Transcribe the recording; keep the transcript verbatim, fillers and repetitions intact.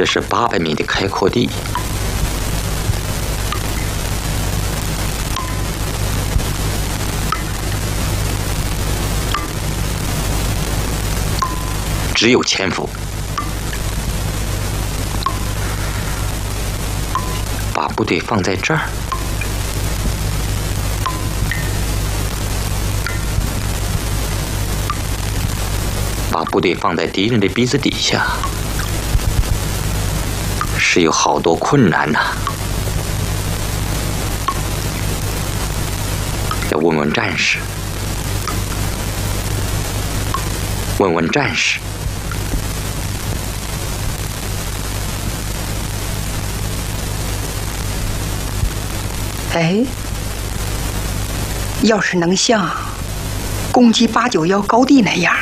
这是八百米的开阔地，只有潜伏。把部队放在这儿，把部队放在敌人的鼻子底下，是有好多困难呐、啊。要问问战士，问问战士。 哎，要是能像攻击八九幺高地那样，